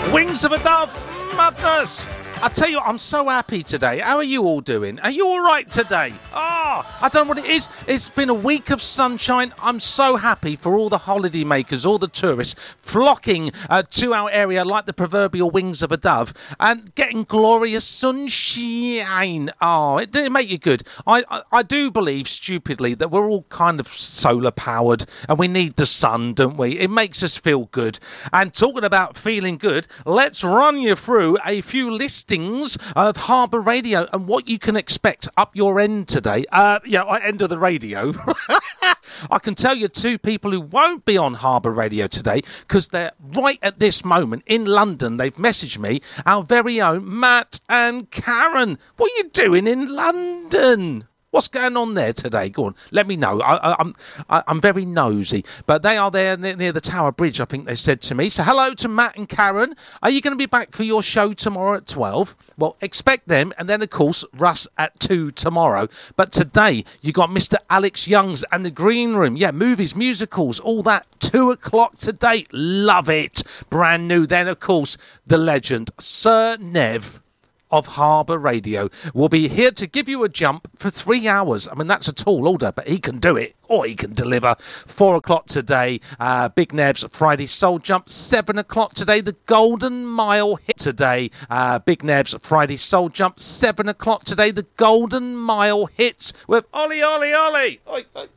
Wings of a Dove, madness. I tell you what, I'm so happy today. How are you all doing? Are you all right today? I don't know what it is. It's been a week of sunshine. I'm so happy for all the holiday makers, all the tourists flocking to our area like the proverbial wings of a dove and getting glorious sunshine. It didn't make you good. I do believe, stupidly, that we're all kind of solar powered and we need the sun, don't we? It makes us feel good. And talking about feeling good, let's run you through a few listings of Harbour Radio and what you can expect up your end today. End of the radio. I can tell you two people who won't be on Harbour Radio today because they're right at this moment in London. They've messaged me, our very own Matt and Karen. What are you doing in London? What's going on there today? Go on, let me know. I'm very nosy. But they are there near the Tower Bridge, I think they said to me. So hello to Matt and Karen. Are you going to be back for your show tomorrow at 12? Well, expect them. And then, of course, Russ at 2 tomorrow. But today, you got Mr. Alex Youngs and the Green Room. Yeah, movies, musicals, all that. 2 o'clock today. Love it. Brand new. Then, of course, the legend, Sir Nev of Harbour Radio will be here to give you a jump for 3 hours. I mean, that's a tall order, but he can do it, or he can deliver. 4 o'clock today, Big Neb's Friday Soul Jump. 7 o'clock today, the Golden Mile hit today. Big Neb's Friday Soul Jump. 7 o'clock today, the Golden Mile hits with Ollie, Ollie, Ollie. Oi, oi.